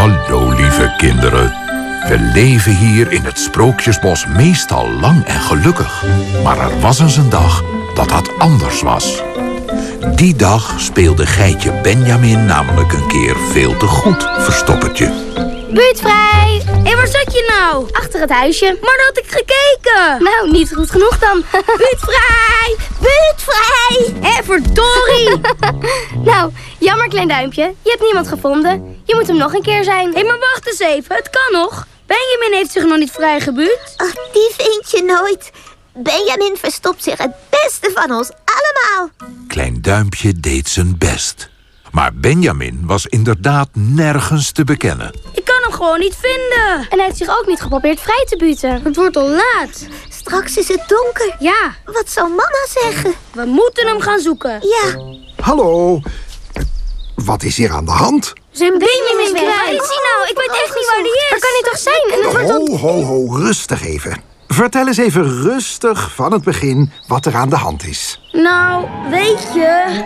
Hallo, lieve kinderen. We leven hier in het Sprookjesbos meestal lang en gelukkig. Maar er was eens een dag dat dat anders was. Die dag speelde geitje Benjamin namelijk een keer veel te goed verstoppertje. Buurtvrij! Hé, waar zat je nou? Achter het huisje. Maar dat had ik gekeken. Nou, niet goed genoeg dan. Buurtvrij! Buurtvrij! Hé, verdorie! Nou, jammer klein duimpje. Je hebt niemand gevonden. Je moet hem nog een keer zijn. Hé, maar wacht eens even. Het kan nog. Benjamin heeft zich nog niet vrijgebuurd. Ach, die vind je nooit. Benjamin verstopt zich het beste van ons allemaal. Klein Duimpje deed zijn best. Maar Benjamin was inderdaad nergens te bekennen. Ik kan hem gewoon niet vinden. En hij heeft zich ook niet geprobeerd vrij te buiten. Het wordt al laat. Straks is het donker. Ja, Wat zal mama zeggen? we moeten hem gaan zoeken. Ja, Hallo. Wat is hier aan de hand? Zijn Benjamin is kwijt. Zie nou, ik weet echt niet waar hij is. Waar kan hij toch zijn? En het wordt al... Ho, rustig even. Vertel eens even rustig van het begin wat er aan de hand is. Nou, weet je...